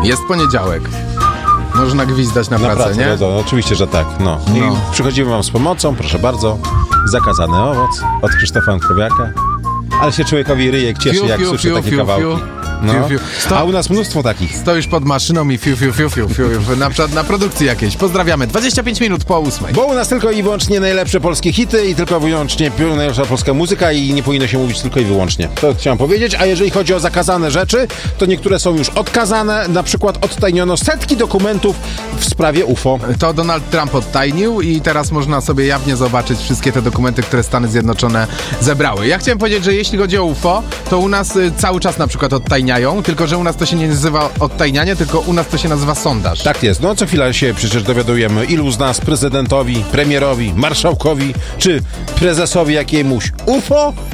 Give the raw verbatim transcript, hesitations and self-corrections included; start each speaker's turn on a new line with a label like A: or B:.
A: Jest poniedziałek. Można gwizdać na,
B: Na
A: pracę,
B: pracę,
A: nie?
B: no, to, oczywiście, że tak. No. I
A: No.
B: przychodzimy wam z pomocą, proszę bardzo. Zakazany owoc od Krzysztofa Antkowiaka. Ale się człowiekowi ryjek cieszy,
A: Fiu,
B: jak
A: fiu,
B: słyszy
A: fiu,
B: takie
A: fiu,
B: kawałki.
A: fiu.
B: No.
A: Fiu, fiu. Stop.
B: A u nas mnóstwo takich.
A: Stoisz pod maszyną i fiu, fiu, fiu, fiu, fiu, fiu. Na przykład na produkcji jakiejś. Pozdrawiamy. dwadzieścia pięć minut po ósmej.
B: Bo u nas tylko i wyłącznie najlepsze polskie hity i tylko i wyłącznie najlepsza polska muzyka i nie powinno się mówić tylko i wyłącznie. To chciałem powiedzieć. A jeżeli chodzi o zakazane rzeczy, to niektóre są już odkazane. Na przykład odtajniono setki dokumentów w sprawie U F O.
A: To Donald Trump odtajnił i teraz można sobie jawnie zobaczyć wszystkie te dokumenty, które Stany Zjednoczone zebrały. Ja chciałem powiedzieć, że jeśli chodzi o U F O, to u nas y, cały czas na przykład odtajniają, tylko że u nas to się nie nazywa odtajnianie, tylko u nas to się nazywa sondaż.
B: Tak jest. No co chwila się przecież dowiadujemy, ilu z nas prezydentowi, premierowi, marszałkowi czy prezesowi jakiemuś U F O